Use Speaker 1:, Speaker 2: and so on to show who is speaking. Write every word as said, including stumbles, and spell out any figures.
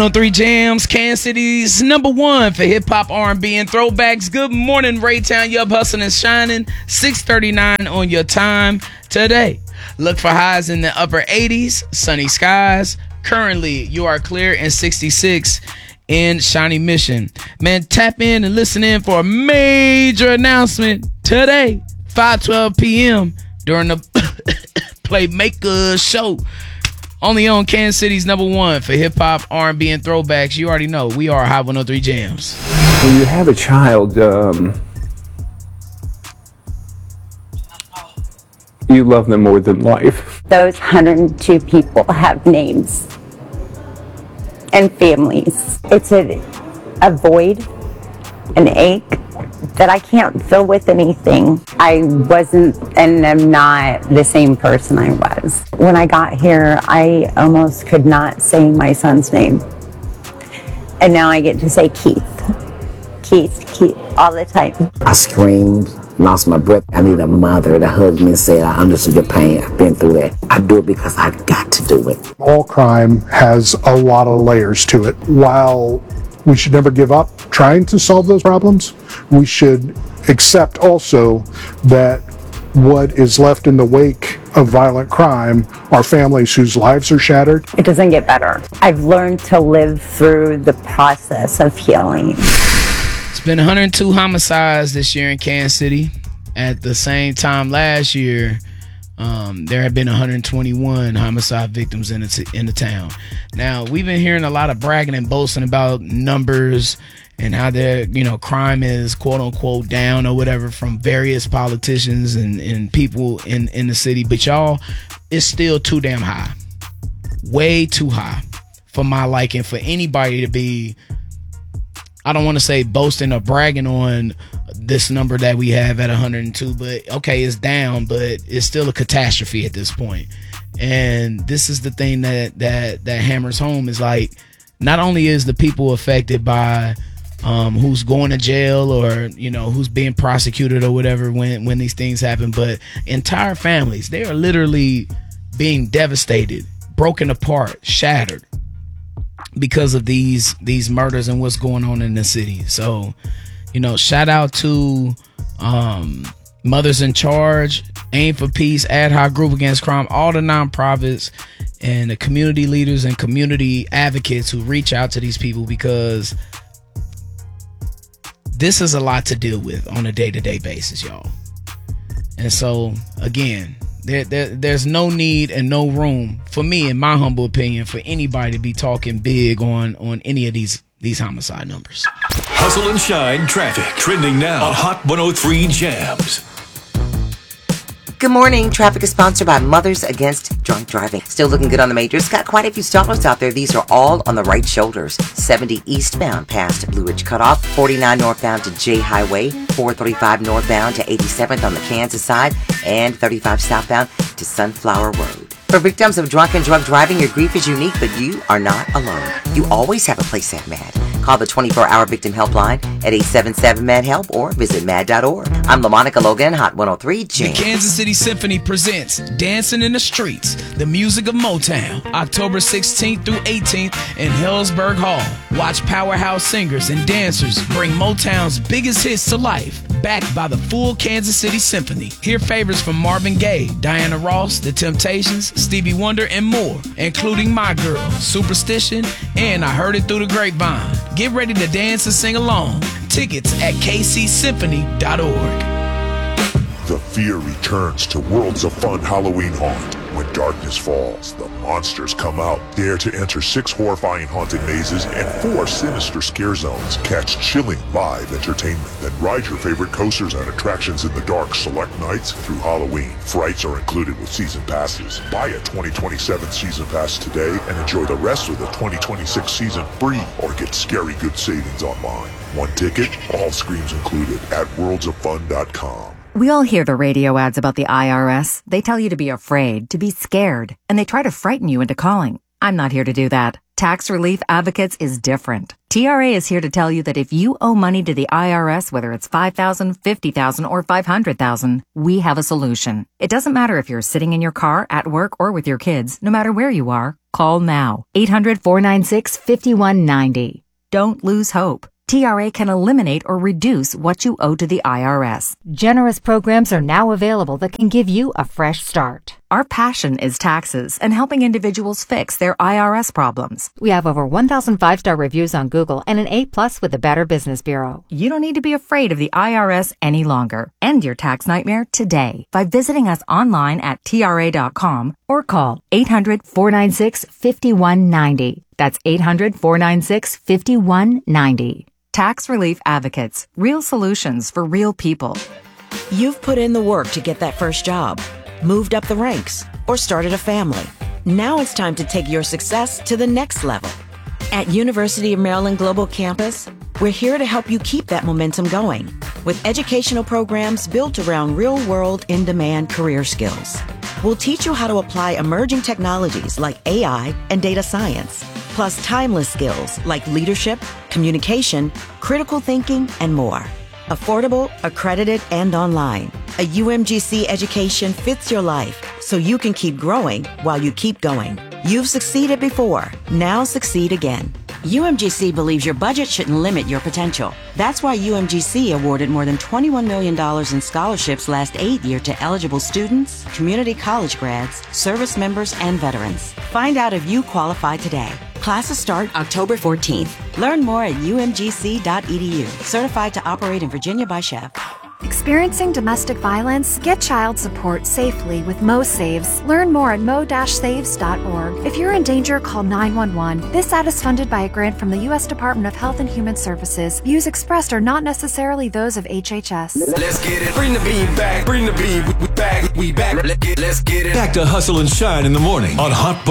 Speaker 1: one oh three Jams, Kansas City's number one for hip-hop, R and B, and throwbacks. Good morning, Raytown. Yup, hustling and shining. six thirty-nine on your time today. Look for highs in the upper eighties, sunny skies. Currently, you are clear in sixty-six in Shawnee Mission. Man, tap in and listen in for a major announcement today, five twelve p.m. during the Playmaker Show. Only on Kansas City's number one for hip-hop, R and B, and throwbacks. You already know, we are Hot one oh three Jams.
Speaker 2: When you have a child, um, you love them more than life.
Speaker 3: Those one hundred two people have names and families. It's a, a void, an ache that I can't fill with anything. I wasn't and am not the same person I was. When I got here, I almost could not say my son's name. And now I get to say Keith. Keith, Keith, all the time.
Speaker 4: I screamed, lost my breath. I need a mother to hug me and say, I understood your pain. I've been through that. I do it because I got to do it.
Speaker 5: All crime has a lot of layers to it. While we should never give up trying to solve those problems, we should accept also that what is left in the wake of violent crime are families whose lives are shattered.
Speaker 3: It doesn't get better. I've learned to live through the process of healing.
Speaker 1: It's been one hundred two homicides this year in Kansas City. At the same time last year, Um, there have been one hundred twenty-one homicide victims in the, t- in the town. Now, we've been hearing a lot of bragging and boasting about numbers and how their, you know, crime is quote unquote down or whatever from various politicians and, and people in, in the city. But y'all, it's still too damn high. Way too high for my liking, for anybody to be, I don't want to say boasting or bragging on this number that we have at one hundred two, but okay, it's down, but it's still a catastrophe at this point. And this is the thing that that that hammers home, is like, not only is the people affected by um who's going to jail or, you know, who's being prosecuted or whatever when when these things happen, but entire families, they are literally being devastated, broken apart, shattered because of these these murders and what's going on in the city. So, you know, shout out to um, Mothers in Charge, Aim for Peace, Ad Hoc Group Against Crime, all the nonprofits and the community leaders and community advocates who reach out to these people, because this is a lot to deal with on a day-to-day basis, y'all. And so, again, there, there there's no need and no room for me, in my humble opinion, for anybody to be talking big on on any of these these homicide numbers.
Speaker 6: Hustle and shine traffic trending now on Hot one oh three Jams.
Speaker 7: Good morning. Traffic is sponsored by Mothers Against Drunk Driving. Still looking good on the majors. Got quite a few stoppers out there. These are all on the right shoulders. seventy eastbound past Blue Ridge Cutoff, forty-nine northbound to J Highway, four thirty-five northbound to eighty-seventh on the Kansas side, and thirty-five southbound to Sunflower Road. For victims of drunk and drug driving, your grief is unique, but you are not alone. You always have a place at MAD. Call the twenty-four hour victim helpline at eight seven seven MAD HELP or visit mad dot org. I'm LaMonica Logan, Hot one oh three Jams.
Speaker 1: The Kansas City Symphony presents Dancing in the Streets, the music of Motown, October sixteenth through eighteenth in Hillsburg Hall. Watch powerhouse singers and dancers bring Motown's biggest hits to life, backed by the full Kansas City Symphony. Hear favorites from Marvin Gaye, Diana Ross, The Temptations, Stevie Wonder, and more, including My Girl, Superstition, and I Heard It Through the Grapevine. Get ready to dance and sing along. Tickets at k c symphony dot org.
Speaker 8: The fear returns to Worlds of Fun Halloween Haunt. When darkness falls, the monsters come out. Dare to enter six horrifying haunted mazes and four sinister scare zones. Catch chilling live entertainment. Then ride your favorite coasters and attractions in the dark select nights through Halloween. Frights are included with season passes. Buy a twenty twenty-seven season pass today and enjoy the rest of the twenty twenty-six season free, or get scary good savings online. One ticket, all screams included at worlds of fun dot com.
Speaker 9: We all hear the radio ads about the I R S. They tell you to be afraid, to be scared, and they try to frighten you into calling. I'm not here to do that. Tax Relief Advocates is different. T R A is here to tell you that if you owe money to the I R S, whether it's five thousand dollars, fifty thousand dollars, or five hundred thousand dollars, we have a solution. It doesn't matter if you're sitting in your car, at work, or with your kids. No matter where you are, Call now. eight hundred, four nine six, five one nine zero. Don't lose hope. T R A can eliminate or reduce what you owe to the I R S. Generous programs are now available that can give you a fresh start. Our passion is taxes and helping individuals fix their I R S problems. We have over one thousand five-star reviews on Google and an A plus with the Better Business Bureau. You don't need to be afraid of the I R S any longer. End your tax nightmare today by visiting us online at T R A dot com or call eight hundred, four nine six, five one nine zero. That's eight hundred, four nine six, five one nine zero. Tax Relief Advocates. Real solutions for real people.
Speaker 10: You've put in the work to get that first job, moved up the ranks, or started a family. Now it's time to take your success to the next level. At University of Maryland Global Campus, we're here to help you keep that momentum going with educational programs built around real-world, in-demand career skills. We'll teach you how to apply emerging technologies like A I and data science, plus timeless skills like leadership, communication, critical thinking, and more. Affordable, accredited, and online. A U M G C education fits your life so you can keep growing while you keep going. You've succeeded before. Now succeed again. U M G C believes your budget shouldn't limit your potential. That's why U M G C awarded more than twenty-one million dollars in scholarships last eight year to eligible students, community college grads, service members, and veterans. Find out if you qualify today. Classes start October fourteenth. Learn more at U M G C dot E D U. Certified to operate in Virginia by Chev.
Speaker 11: Experiencing domestic violence? Get child support safely with Mo Saves. Learn more at mo dash saves dot org. If you're in danger, call nine one one. This ad is funded by a grant from the U S Department of Health and Human Services. Views expressed are not necessarily those of H H S.
Speaker 6: Let's get it. Bring the beat back. Bring the beat. We back. We back. Let's get, let's get it. Back to Hustle and Shine in the morning on Hot